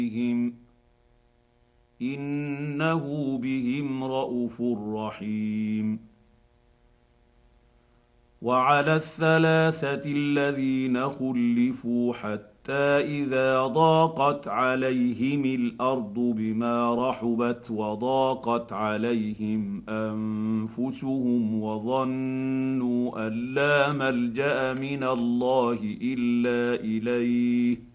انه بهم رءوف رحيم. وعلى الثلاثه الذين خلفوا حتى اذا ضاقت عليهم الارض بما رحبت وضاقت عليهم انفسهم وظنوا ان لا ملجا من الله الا اليه